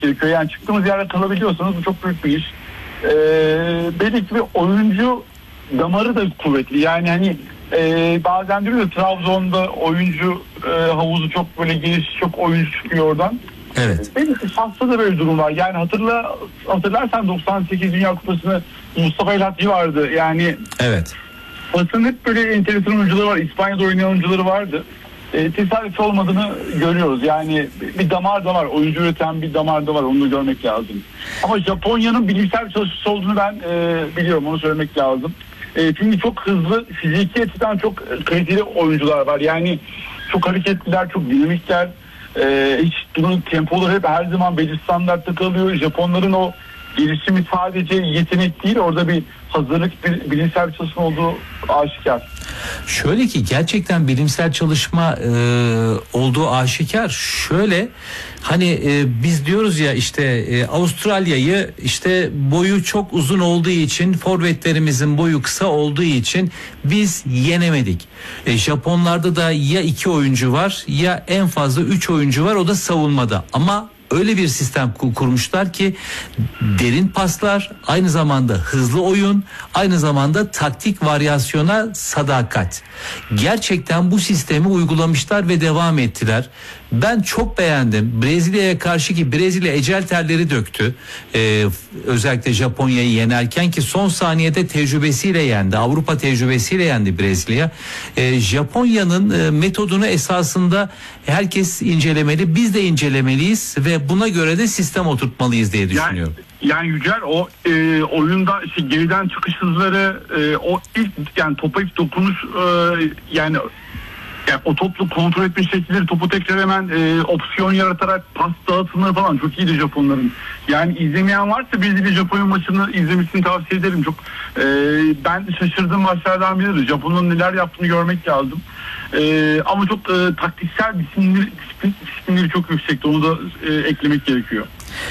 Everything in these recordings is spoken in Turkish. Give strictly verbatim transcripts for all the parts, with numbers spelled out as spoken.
gerekiyor. Yani çıktığımız yerde kalabiliyorsanız bu çok büyük bir iş. Ee, belki bir oyuncu damarı da kuvvetli. Yani hani e, bazen diyoruz ya, Trabzon'da oyuncu e, havuzu çok böyle geniş, çok oyuncu çıkıyor oradan. Evet. Belki Fas'ta da böyle durum var. Yani hatırla hatırlarsan doksan sekiz Dünya Kupası'nda Mustafa El Hatri vardı. Yani evet. Fas'ın hep böyle enteresan oyuncuları var. İspanya'da oynayan oyuncuları vardı. E, tesadüf olmadığını görüyoruz. Yani bir damar da var. Oyuncu üreten bir damar da var. Onu da görmek lazım. Ama Japonya'nın bilimsel bir çalışması olduğunu ben e, biliyorum. Onu söylemek lazım. E, çünkü çok hızlı, fiziki açıdan çok kaliteli oyuncular var. Yani çok hareketliler, çok dinamikler. E, hiç bunun tempoları hep her zaman belli standartta kalıyor. Japonların o gelişimi sadece yetenek değil, orada bir hazırlık, bir bilimsel bir çalışma olduğu aşikar. Şöyle ki gerçekten bilimsel çalışma e, olduğu aşikar. Şöyle hani e, biz diyoruz ya işte e, Avustralya'yı işte boyu çok uzun olduğu için, forvetlerimizin boyu kısa olduğu için biz yenemedik. E, Japonlarda da ya iki oyuncu var ya en fazla üç oyuncu var, o da savunmada. Ama öyle bir sistem kurmuşlar ki derin paslar, aynı zamanda hızlı oyun, aynı zamanda taktik varyasyona sadakat. Gerçekten bu sistemi uygulamışlar ve devam ettiler. Ben çok beğendim. Brezilya'ya karşı ki Brezilya ecel terleri döktü. Ee, özellikle Japonya'yı yenerken, ki son saniyede tecrübesiyle yendi. Avrupa tecrübesiyle yendi Brezilya. Ee, Japonya'nın e, metodunu esasında herkes incelemeli. Biz de incelemeliyiz ve buna göre de sistem oturtmalıyız diye düşünüyorum. Yani, yani Yücel, o e, oyunda işte geriden çıkış hızları, e, o ilk yani topa ilk dokunuş, e, yani Yani o toplu kontrol etme şekilleri, topu tekrar hemen e, opsiyon yaratarak pas dağıtımları falan çok iyiydi Japonların. Yani izlemeyen varsa Brezilya Japonya maçını izlemesini tavsiye ederim. Çok e, ben şaşırdığım maçlardan biridir. Japonların neler yaptığını görmek lazım. E, ama çok e, taktiksel disiplinleri, disiplin, disiplinleri çok yüksekti. Onu da e, eklemek gerekiyor.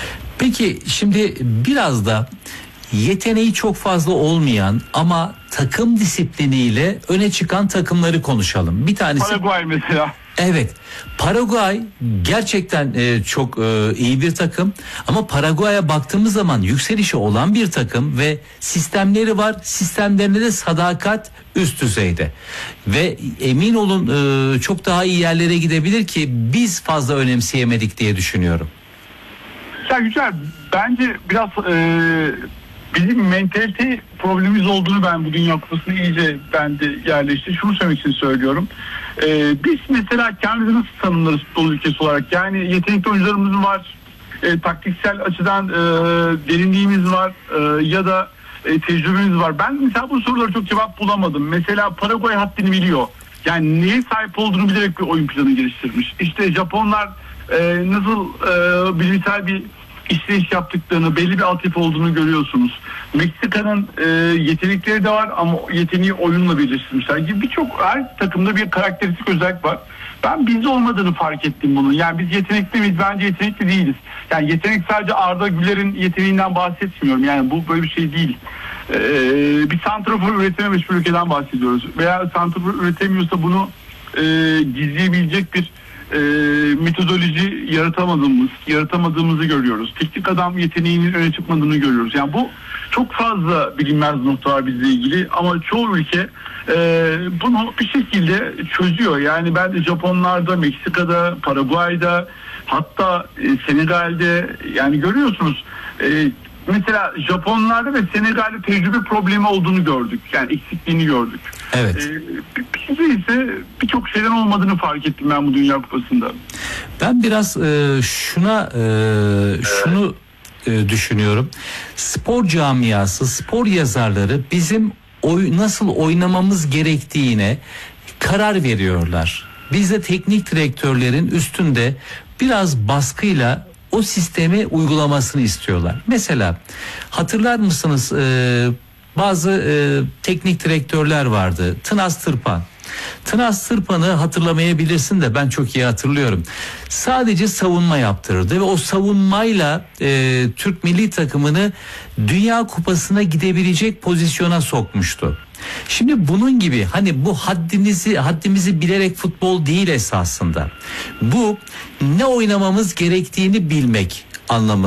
Peki şimdi biraz da yeteneği çok fazla olmayan ama takım disipliniyle öne çıkan takımları konuşalım. Bir tanesi Paraguay mesela. Evet. Paraguay gerçekten e, çok e, iyi bir takım ama Paraguay'a baktığımız zaman yükselişi olan bir takım ve sistemleri var. Sistemlerinde de sadakat üst düzeyde. Ve emin olun e, çok daha iyi yerlere gidebilir ki biz fazla önemseyemedik diye düşünüyorum. Ya güzel. Bence biraz e, bizim mentalite problemimiz olduğunu ben bu Dünya Kupası'nı iyice bende yerleşti. Şunu söylemek için söylüyorum. Ee, biz mesela kendimizi nasıl tanımlarız futbol ülkesi olarak? Yani yetenekli oyuncularımız var. E, taktiksel açıdan e, derinliğimiz var. E, ya da e, tecrübemiz var. Ben mesela bu sorulara çok cevap bulamadım. Mesela Paraguay haddini biliyor. Yani neye sahip olduğunu bilerek bir oyun planı geliştirmiş. İşte Japonlar e, nasıl e, bilimsel bir işleyiş yaptıklarını, belli bir altyapı olduğunu görüyorsunuz. Meksika'nın e, yetenekleri de var ama yeteneği oyunla birleştirmişler gibi birçok, her takımda bir karakteristik özellik var. Ben biz olmadığını fark ettim bunun. Yani biz yetenekli miyiz? Bence yetenekli değiliz. Yani yetenek sadece Arda Güler'in yeteneğinden bahsetmiyorum. Yani bu böyle bir şey değil. Ee, bir santrafor üretememiş bir ülkeden bahsediyoruz. Veya santrafor üretemiyorsa bunu e, gizleyebilecek bir E, metodoloji yaratamadığımız, yaratamadığımızı görüyoruz. Teknik adam yeteneğinin öne çıkmadığını görüyoruz. Yani bu çok fazla bilinmez nokta var bizle ilgili ama çoğu ülke e, bunu bir şekilde çözüyor. Yani ben de Japonlarda, Meksika'da, Paraguay'da, hatta e, Senegal'de, yani görüyorsunuz. E, mesela Japonlarda ve Senegal'de tecrübe problemi olduğunu gördük. Yani eksikliğini gördük. Evet. Ee, bizde ise birçok şeyden olmadığını fark ettim ben bu Dünya Kupası'nda. Ben biraz e, şuna e, şunu e, düşünüyorum. Spor camiası, spor yazarları bizim oy, nasıl oynamamız gerektiğine karar veriyorlar. Biz de teknik direktörlerin üstünde biraz baskıyla o sistemi uygulamasını istiyorlar. Mesela hatırlar mısınız e, bazı e, teknik direktörler vardı. Tınas Tırpan. Tınas Tırpan'ı hatırlamayabilirsin de ben çok iyi hatırlıyorum. Sadece savunma yaptırırdı ve o savunmayla e, Türk milli takımını Dünya Kupası'na gidebilecek pozisyona sokmuştu. Şimdi bunun gibi hani bu haddimizi haddimizi bilerek futbol değil esasında. Bu ne oynamamız gerektiğini bilmek anlamında.